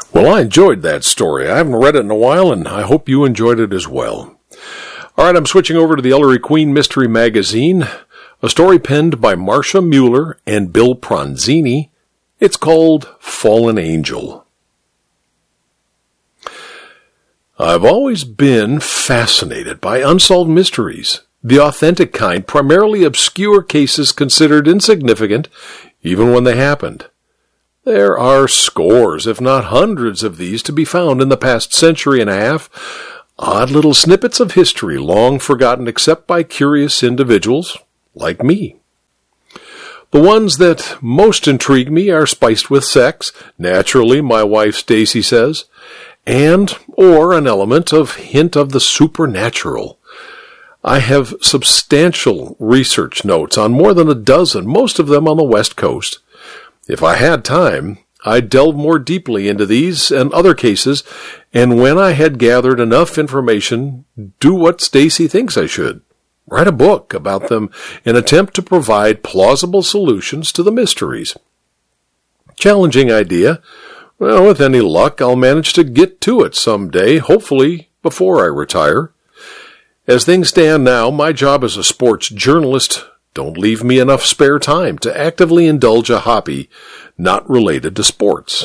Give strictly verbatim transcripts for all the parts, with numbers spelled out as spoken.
Well, I enjoyed that story. I haven't read it in a while, and I hope you enjoyed it as well. All right, I'm switching over to the Ellery Queen Mystery Magazine, a story penned by Marcia Mueller and Bill Pronzini. It's called Fallen Angel. I've always been fascinated by unsolved mysteries, the authentic kind, primarily obscure cases considered insignificant even when they happened. There are scores, if not hundreds, of these to be found in the past century and a half, odd little snippets of history long forgotten except by curious individuals like me. The ones that most intrigue me are spiced with sex, naturally, my wife Stacy says, and or an element of hint of the supernatural. I have substantial research notes on more than a dozen, most of them on the West Coast. If I had time, I'd delve more deeply into these and other cases, and when I had gathered enough information, do what Stacy thinks I should. Write a book about them and attempt to provide plausible solutions to the mysteries. Challenging idea. Well, with any luck, I'll manage to get to it someday, hopefully before I retire. As things stand now, my job as a sports journalist don't leave me enough spare time to actively indulge a hobby not related to sports.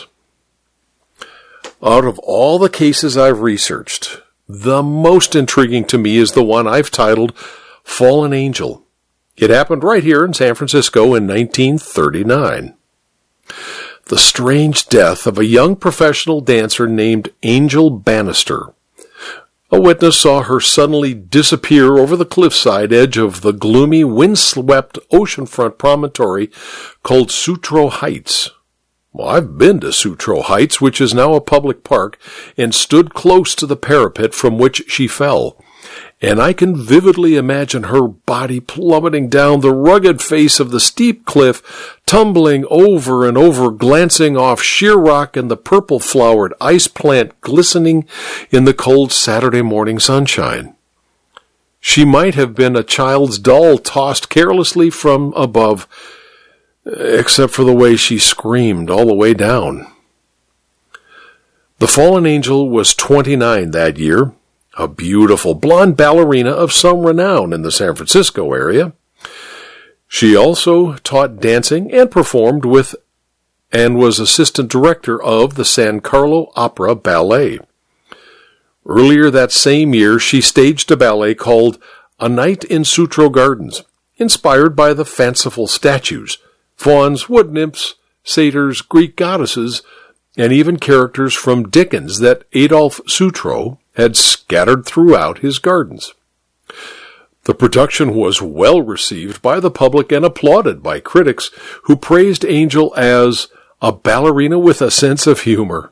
Out of all the cases I've researched, the most intriguing to me is the one I've titled Fallen Angel. It happened right here in San Francisco in nineteen thirty-nine. The strange death of a young professional dancer named Angel Bannister. A witness saw her suddenly disappear over the cliffside edge of the gloomy, windswept oceanfront promontory called Sutro Heights. Well, I've been to Sutro Heights, which is now a public park, and stood close to the parapet from which she fell. And I can vividly imagine her body plummeting down the rugged face of the steep cliff, tumbling over and over, glancing off sheer rock and the purple-flowered ice plant glistening in the cold Saturday morning sunshine. She might have been a child's doll tossed carelessly from above, except for the way she screamed all the way down. The fallen angel was twenty-nine that year, a beautiful blonde ballerina of some renown in the San Francisco area. She also taught dancing and performed with and was assistant director of the San Carlo Opera Ballet. Earlier that same year, she staged a ballet called A Night in Sutro Gardens, inspired by the fanciful statues, fauns, wood nymphs, satyrs, Greek goddesses, and even characters from Dickens that Adolphe Sutro had scattered throughout his gardens. The production was well received by the public and applauded by critics who praised Angel as a ballerina with a sense of humor.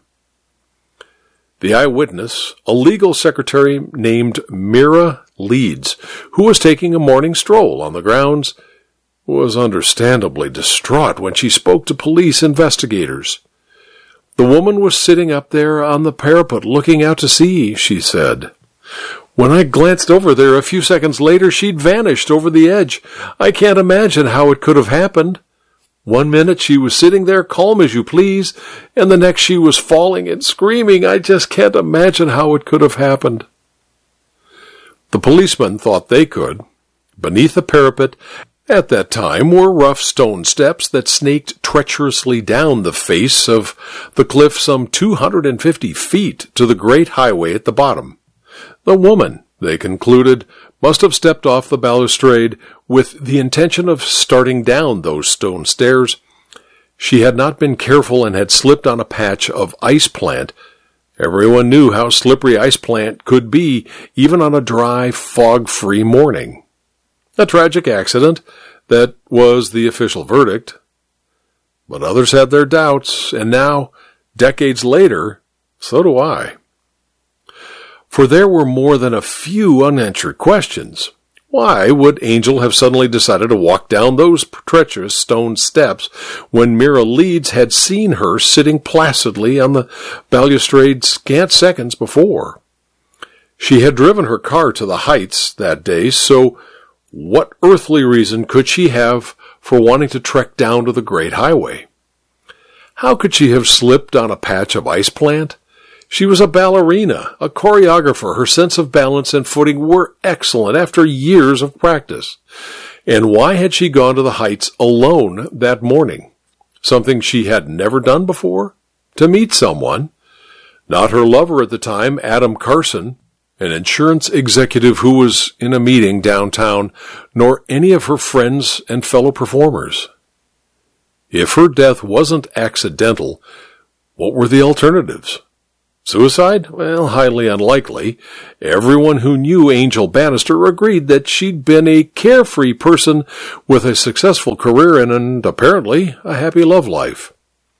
The eyewitness, a legal secretary named Mira Leeds, who was taking a morning stroll on the grounds, was understandably distraught when she spoke to police investigators. The woman was sitting up there on the parapet looking out to sea, she said. When I glanced over there a few seconds later, she'd vanished over the edge. I can't imagine how it could have happened. One minute she was sitting there calm as you please, and the next she was falling and screaming. I just can't imagine how it could have happened. The policemen thought they could. Beneath the parapet, at that time, were rough stone steps that snaked treacherously down the face of the cliff some two hundred fifty feet to the great highway at the bottom. The woman, they concluded, must have stepped off the balustrade with the intention of starting down those stone stairs. She had not been careful and had slipped on a patch of ice plant. Everyone knew how slippery ice plant could be, even on a dry, fog-free morning. A tragic accident, that was the official verdict. But others had their doubts, and now, decades later, so do I. For there were more than a few unanswered questions. Why would Angel have suddenly decided to walk down those treacherous stone steps when Mira Leeds had seen her sitting placidly on the balustrade scant seconds before? She had driven her car to the heights that day, so what earthly reason could she have for wanting to trek down to the great highway? How could she have slipped on a patch of ice plant? She was a ballerina, a choreographer. Her sense of balance and footing were excellent after years of practice. And why had she gone to the heights alone that morning? Something she had never done before? To meet someone? Not her lover at the time, Adam Carson, an insurance executive who was in a meeting downtown, nor any of her friends and fellow performers. If her death wasn't accidental, what were the alternatives? Suicide? Well, highly unlikely. Everyone who knew Angel Bannister agreed that she'd been a carefree person with a successful career and, and apparently a happy love life.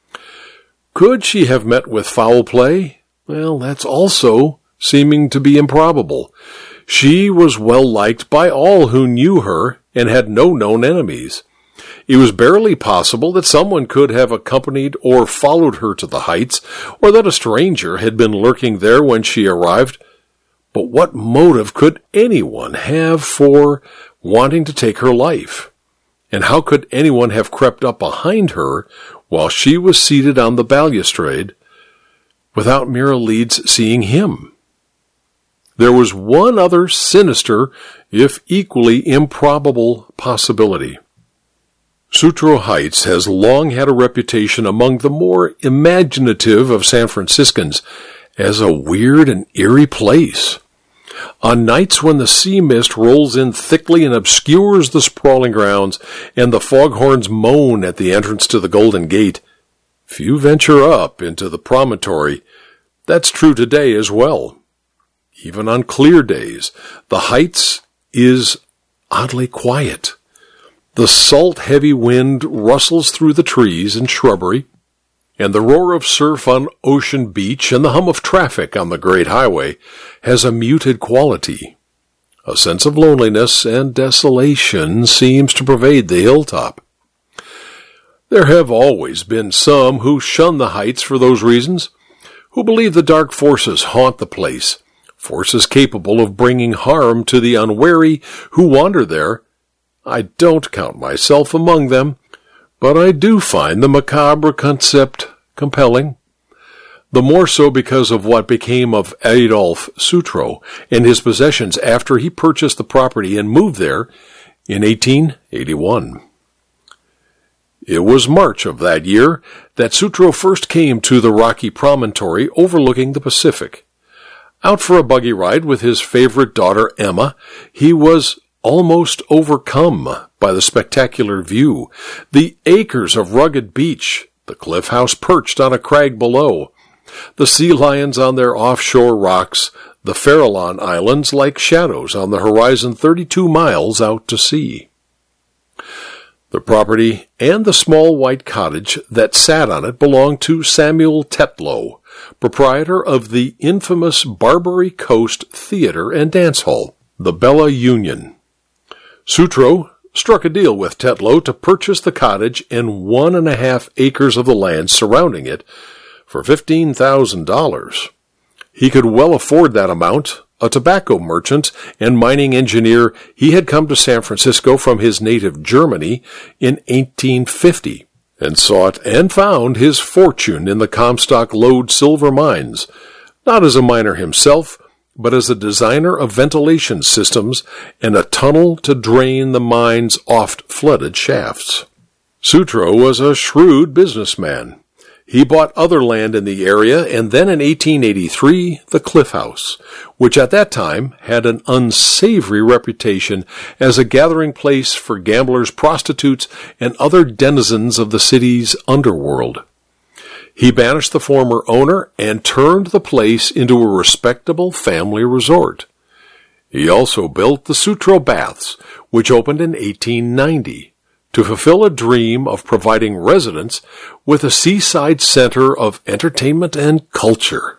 Could she have met with foul play? Well, that's also seeming to be improbable. She was well liked by all who knew her and had no known enemies. It was barely possible that someone could have accompanied or followed her to the heights, or that a stranger had been lurking there when she arrived. But what motive could anyone have for wanting to take her life? And how could anyone have crept up behind her while she was seated on the balustrade without Mira Leeds seeing him? There was one other sinister, if equally improbable, possibility. Sutro Heights has long had a reputation among the more imaginative of San Franciscans as a weird and eerie place. On nights when the sea mist rolls in thickly and obscures the sprawling grounds, and the foghorns moan at the entrance to the Golden Gate, few venture up into the promontory. That's true today as well. Even on clear days, the Heights is oddly quiet. The salt, heavy wind rustles through the trees and shrubbery, and the roar of surf on Ocean Beach and the hum of traffic on the great highway has a muted quality. A sense of loneliness and desolation seems to pervade the hilltop. There have always been some who shun the Heights for those reasons, who believe the dark forces haunt the place, forces capable of bringing harm to the unwary who wander there. I don't count myself among them, but I do find the macabre concept compelling. The more so because of what became of Adolphe Sutro and his possessions after he purchased the property and moved there in eighteen eighty-one. It was March of that year that Sutro first came to the rocky promontory overlooking the Pacific. Out for a buggy ride with his favorite daughter, Emma, he was almost overcome by the spectacular view, the acres of rugged beach, the cliff house perched on a crag below, the sea lions on their offshore rocks, the Farallon Islands like shadows on the horizon thirty-two miles out to sea. The property and the small white cottage that sat on it belonged to Samuel Tetlow, proprietor of the infamous Barbary Coast Theater and Dance Hall, the Bella Union. Sutro struck a deal with Tetlow to purchase the cottage and one and a half acres of the land surrounding it for fifteen thousand dollars. He could well afford that amount. A tobacco merchant and mining engineer, he had come to San Francisco from his native Germany in eighteen fifty and sought and found his fortune in the Comstock Lode silver mines, not as a miner himself, but as a designer of ventilation systems and a tunnel to drain the mine's oft-flooded shafts. Sutro was a shrewd businessman. He bought other land in the area, and then in eighteen eighty-three, the Cliff House, which at that time had an unsavory reputation as a gathering place for gamblers, prostitutes, and other denizens of the city's underworld. He banished the former owner and turned the place into a respectable family resort. He also built the Sutro Baths, which opened in eighteen ninety, to fulfill a dream of providing residents with a seaside center of entertainment and culture.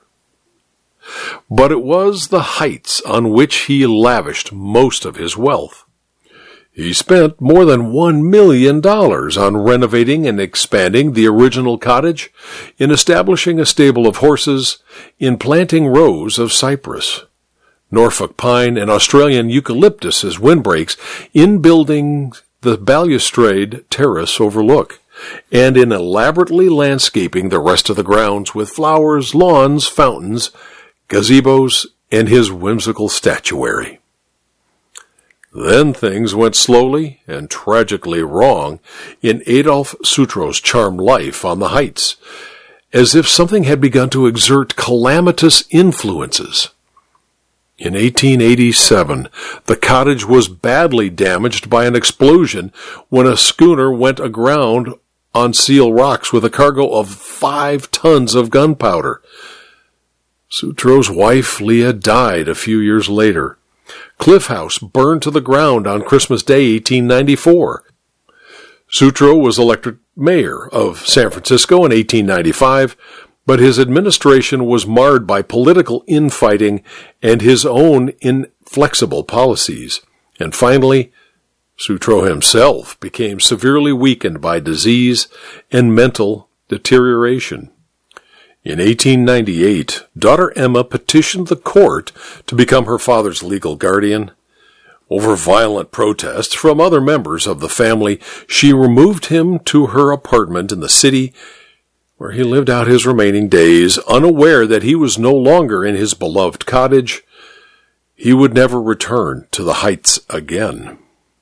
But it was the Heights on which he lavished most of his wealth. He spent more than one million dollars on renovating and expanding the original cottage, in establishing a stable of horses, in planting rows of cypress, Norfolk pine, and Australian eucalyptus as windbreaks, in building the balustrade terrace overlook, and in elaborately landscaping the rest of the grounds with flowers, lawns, fountains, gazebos, and his whimsical statuary. Then things went slowly and tragically wrong in Adolf Sutro's charmed life on the Heights, as if something had begun to exert calamitous influences. In eighteen eighty-seven, the cottage was badly damaged by an explosion when a schooner went aground on Seal Rocks with a cargo of five tons of gunpowder. Sutro's wife, Leah, died a few years later. Cliff House burned to the ground on Christmas Day, eighteen ninety-four. Sutro was elected mayor of San Francisco in eighteen ninety-five, but his administration was marred by political infighting and his own inflexible policies. And finally, Sutro himself became severely weakened by disease and mental deterioration. In eighteen ninety-eight, daughter Emma petitioned the court to become her father's legal guardian. Over violent protests from other members of the family, she removed him to her apartment in the city, where he lived out his remaining days, unaware that he was no longer in his beloved cottage. He would never return to the Heights again.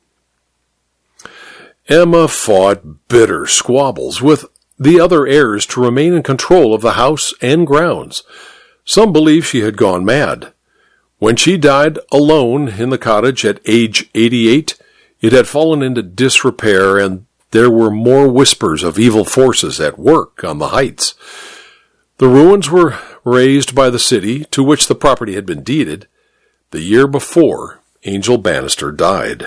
Emma fought bitter squabbles with the other heirs to remain in control of the house and grounds. Some believe she had gone mad. When she died alone in the cottage at age eighty-eight, it had fallen into disrepair, and there were more whispers of evil forces at work on the Heights. The ruins were razed by the city to which the property had been deeded the year before Angel Bannister died.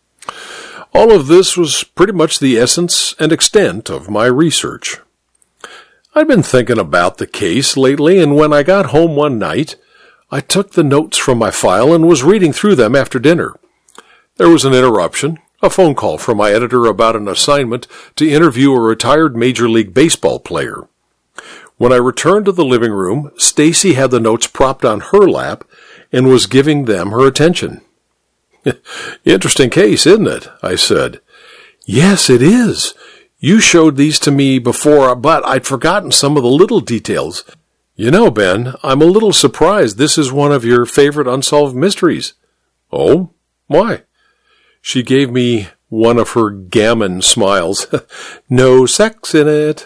All of this was pretty much the essence and extent of my research. I'd been thinking about the case lately, and when I got home one night, I took the notes from my file and was reading through them after dinner. There was an interruption, a phone call from my editor about an assignment to interview a retired Major League Baseball player. When I returned to the living room, Stacy had the notes propped on her lap and was giving them her attention. "Interesting case, isn't it?" I said. "Yes, it is. You showed these to me before, but I'd forgotten some of the little details. You know, Ben, I'm a little surprised this is one of your favorite unsolved mysteries." "Oh? Why?" She gave me one of her gammon smiles. "No sex in it."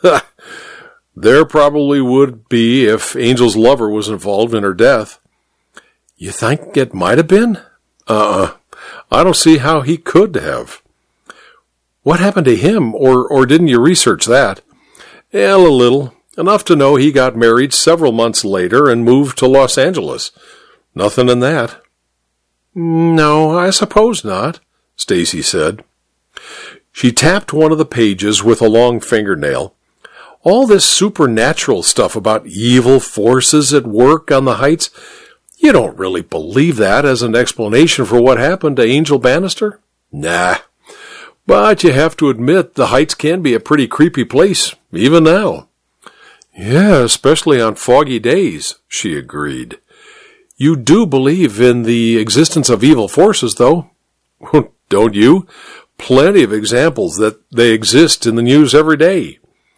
"There probably would be if Angel's lover was involved in her death." "You think it might have been?" Uh-uh. I don't see how he could have." "What happened to him, or, or didn't you research that?" "Well, a little. Enough to know he got married several months later and moved to Los Angeles. Nothing in that." "No, I suppose not," Stacy said. She tapped one of the pages with a long fingernail. "All this supernatural stuff about evil forces at work on the Heights, you don't really believe that as an explanation for what happened to Angel Bannister?" "Nah. But you have to admit the Heights can be a pretty creepy place, even now." "Yeah, especially on foggy days," she agreed. "You do believe in the existence of evil forces, though." "Don't you? Plenty of examples that they exist in the news every day."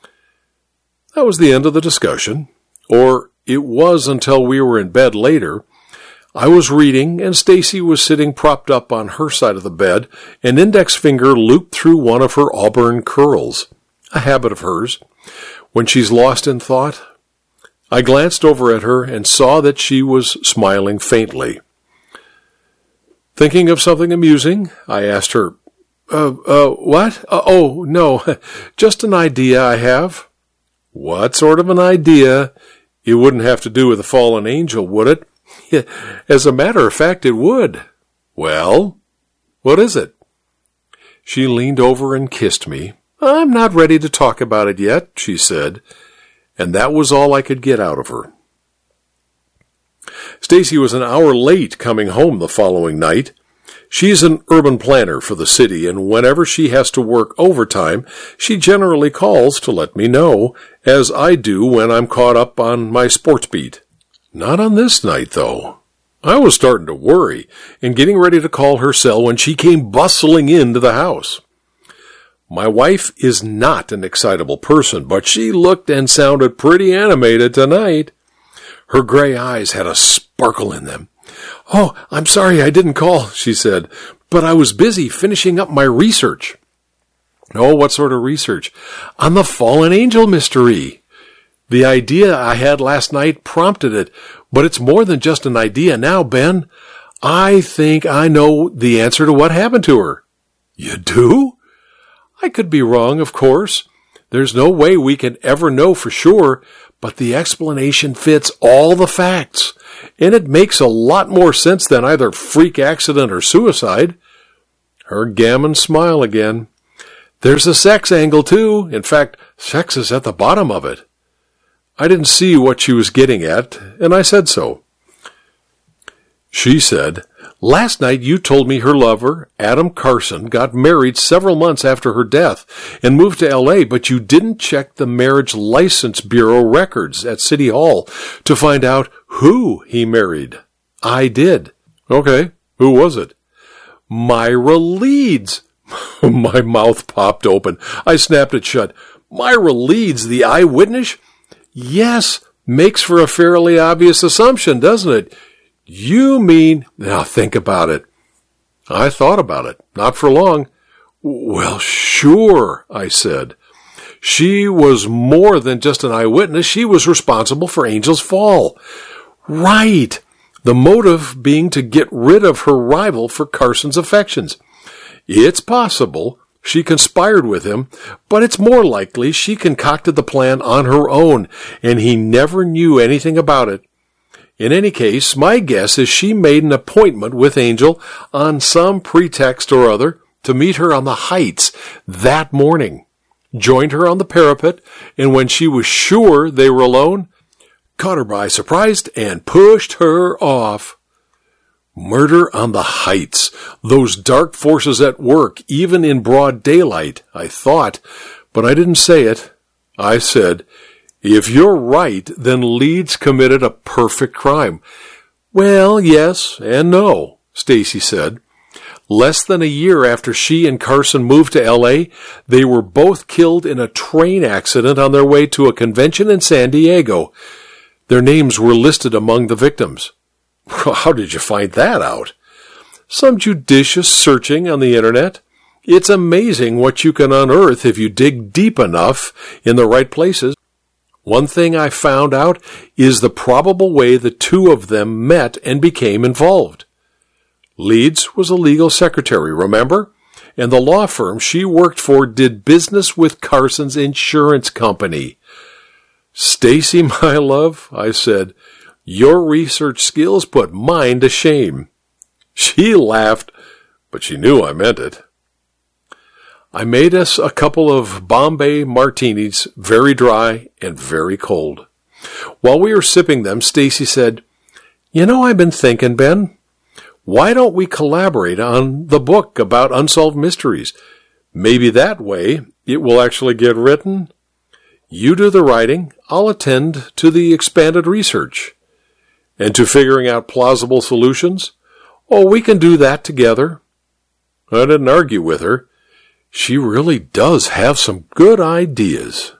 That was the end of the discussion. Or it was until we were in bed later. I was reading, and Stacy was sitting propped up on her side of the bed, an index finger looped through one of her auburn curls, a habit of hers, when she's lost in thought. I glanced over at her and saw that she was smiling faintly. "Thinking of something amusing?" I asked her. Uh, uh, what? Uh, oh, no, just an idea I have." "What sort of an idea? It wouldn't have to do with a fallen angel, would it?" "As a matter of fact, it would." "Well, what is it?" She leaned over and kissed me. "I'm not ready to talk about it yet," she said, and that was all I could get out of her. Stacy was an hour late coming home the following night. She's an urban planner for the city, and whenever she has to work overtime, she generally calls to let me know, as I do when I'm caught up on my sports beat. Not on this night, though. I was starting to worry and getting ready to call her cell when she came bustling into the house. My wife is not an excitable person, but she looked and sounded pretty animated tonight. Her gray eyes had a sparkle in them. "Oh, I'm sorry I didn't call," she said, "but I was busy finishing up my research." "Oh, what sort of research?" "On the fallen angel mystery. The idea I had last night prompted it, but it's more than just an idea now, Ben. I think I know the answer to what happened to her." "You do?" "I could be wrong, of course. There's no way we can ever know for sure, but the explanation fits all the facts, and it makes a lot more sense than either freak accident or suicide." Her gammon smile again. "There's a sex angle, too. In fact, sex is at the bottom of it." I didn't see what she was getting at, and I said so. She said, "Last night you told me her lover, Adam Carson, got married several months after her death and moved to L A, but you didn't check the Marriage License Bureau records at City Hall to find out who he married." "I did." "Okay, who was it?" "Myra Leeds." My mouth popped open. I snapped it shut. "Myra Leeds, the eyewitness?" "Yes, makes for a fairly obvious assumption, doesn't it?" "You mean..." "Now think about it." I thought about it. Not for long. "Well, sure," I said. "She was more than just an eyewitness. She was responsible for Angel's fall." "Right. The motive being to get rid of her rival for Carson's affections. It's possible she conspired with him, but it's more likely she concocted the plan on her own, and he never knew anything about it. In any case, my guess is she made an appointment with Angel on some pretext or other to meet her on the heights that morning, joined her on the parapet, and when she was sure they were alone, caught her by surprise and pushed her off." Murder on the heights. Those dark forces at work, even in broad daylight, I thought, but I didn't say it. I said, "If you're right, then Leeds committed a perfect crime." "Well, yes and no," Stacy said. Less than a year after she and Carson moved to L A, they were both killed in a train accident on their way to a convention in San Diego. Their names were listed among the victims. "How did you find that out?" "Some judicious searching on the internet. It's amazing what you can unearth if you dig deep enough in the right places. One thing I found out is the probable way the two of them met and became involved. Leeds was a legal secretary, remember? And the law firm she worked for did business with Carson's insurance company." "Stacy, my love," I said, "your research skills put mine to shame." She laughed, but she knew I meant it. I made us a couple of Bombay martinis, very dry and very cold. While we were sipping them, Stacy said, "You know, I've been thinking, Ben, why don't we collaborate on the book about unsolved mysteries? Maybe that way it will actually get written. You do the writing, I'll attend to the expanded research. And to figuring out plausible solutions? Oh, we can do that together." I didn't argue with her. She really does have some good ideas.